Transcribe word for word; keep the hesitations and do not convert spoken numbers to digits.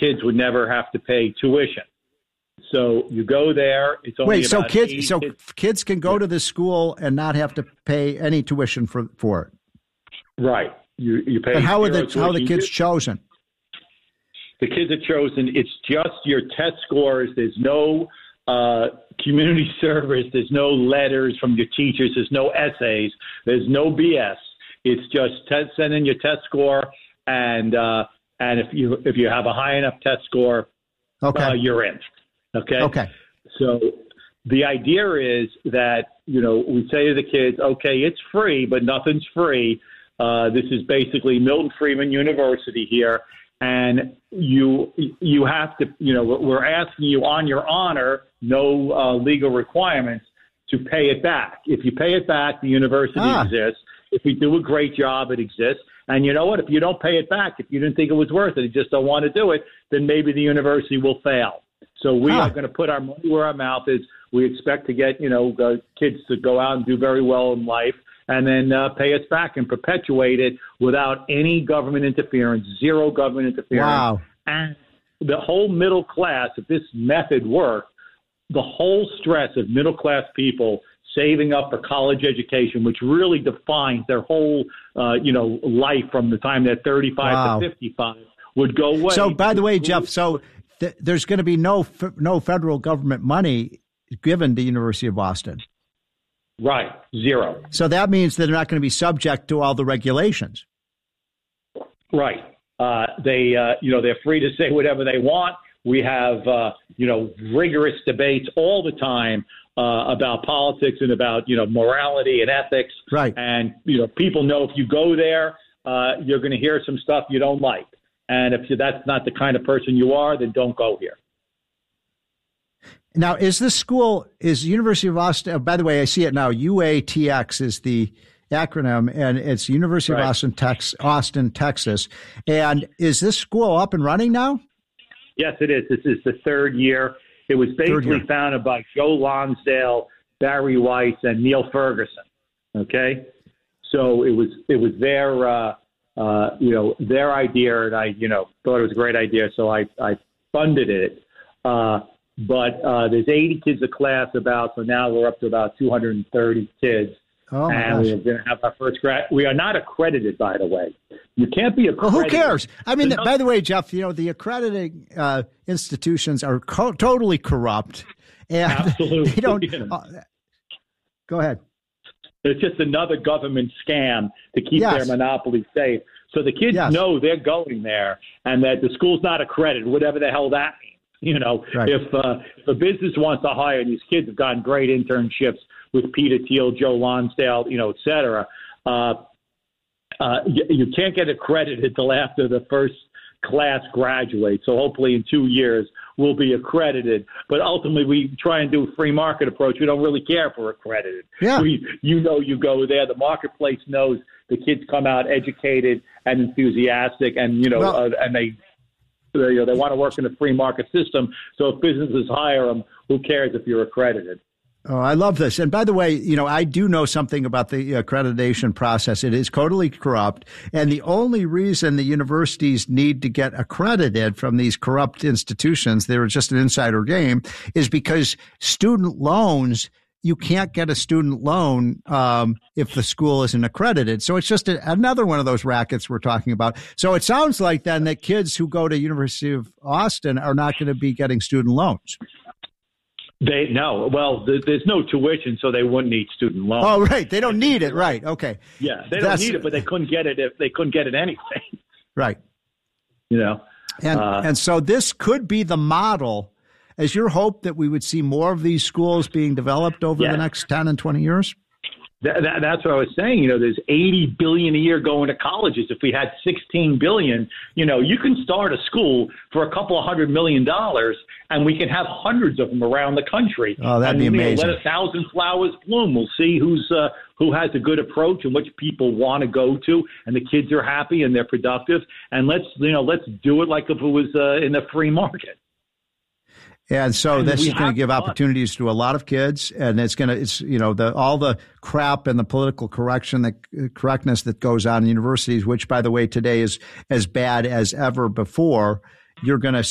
kids would never have to pay tuition. So you go there. It's only Wait, so about kids, so kids. kids can go to this school and not have to pay any tuition for for it. Right. You you pay. And how are the tuition. how are the kids chosen? The kids are chosen. It's just your test scores. There's no uh, community service. There's no letters from your teachers. There's no essays. There's no B S. It's just test, send in your test score, and uh, and if you if you have a high enough test score, okay, uh, you're in. Okay. Okay. So the idea is that, you know, we say to the kids, okay, it's free, but nothing's free. Uh, this is basically Milton Friedman University here. And you you have to, you know, we're asking you on your honor, no uh, legal requirements, to pay it back. If you pay it back, the university ah. exists. If we do a great job, it exists. And you know what? If you don't pay it back, if you didn't think it was worth it, you just don't want to do it, then maybe the university will fail. So we huh. are going to put our money where our mouth is. We expect to get, you know, uh, kids to go out and do very well in life and then uh, pay us back and perpetuate it without any government interference, zero government interference. Wow. And the whole middle class, if this method worked, the whole stress of middle class people saving up for college education, which really defines their whole, uh, you know, life from the time they're thirty-five wow. to fifty-five, would go away. So, by the way, Jeff, so th- there's going to be no f- no federal government money given to University of Boston. Right, zero. So that means that they're not going to be subject to all the regulations. Right. Uh, they, uh, you know, they're free to say whatever they want. We have, uh, you know, rigorous debates all the time uh, about politics and about, you know, morality and ethics. Right. And, you know, people know if you go there, uh, you're going to hear some stuff you don't like. And if that's not the kind of person you are, then don't go here. Now, is this school, is University of Austin, oh, by the way, I see it now, U A T X is the acronym, and it's University right. of Austin, Tex, Austin, Texas. And is this school up and running now? Yes, it is. This is the third year. It was basically founded by Joe Lonsdale, Barry Weiss, and Neil Ferguson. Okay, so it was it was their uh, uh, you know their idea, and I you know thought it was a great idea, so I I funded it. Uh, but uh, there's eighty kids a class about, so now we're up to about two hundred thirty kids. Oh my and gosh. we're going to have our first grad. We are not accredited, by the way. You can't be accredited. Well, who cares? I mean, no- by the way, Jeff, you know, the accrediting uh, institutions are co- totally corrupt. And Absolutely. They don't. Uh, go ahead. It's just another government scam to keep Yes. their monopoly safe. So the kids Yes. know they're going there and that the school's not accredited, whatever the hell that means. You know, Right. if, uh, if a business wants to hire, and these kids have gotten great internships with Peter Thiel, Joe Lonsdale, you know, et cetera, uh, uh, you, you can't get accredited until after the first class graduates. So hopefully in two years we'll be accredited. But ultimately we try and do a free market approach. We don't really care if we're accredited. Yeah. We, you know, you go there. The marketplace knows the kids come out educated and enthusiastic, and you know, Well, uh, and they. They, you know, they want to work in a free market system. So if businesses hire them, who cares if you're accredited? Oh, I love this. And by the way, you know, I do know something about the accreditation process. It is totally corrupt. And the only reason the universities need to get accredited from these corrupt institutions, they're just an insider game, is because student loans, you can't get a student loan um, if the school isn't accredited. So it's just a, another one of those rackets we're talking about. So it sounds like then that kids who go to University of Austin are not going to be getting student loans. They no. Well, th- there's no tuition, so they wouldn't need student loans. Oh, right. They don't need it. Right. Okay. Yeah, they don't That's- need it, but they couldn't get it if they couldn't get it anything. Right. You know, And uh, and so this could be the model. Is your hope that we would see more of these schools being developed over Yeah. the next ten and twenty years? that, that, that's what I was saying. You know, there's eighty billion a year going to colleges. If we had sixteen billion, you know, you can start a school for a couple of hundred million dollars, and we can have hundreds of them around the country. Oh, that'd and, be you know, amazing. let a thousand flowers bloom. We'll see who's uh, who has a good approach and which people want to go to, and the kids are happy and they're productive. And let's you know, let's do it like if it was uh, in the free market. And so And this we is going to have give fun. opportunities to a lot of kids, and it's going to, it's, you know, the, all the crap and the political correction, the correctness that goes on in universities, which by the way, today is as bad as ever before. You're going to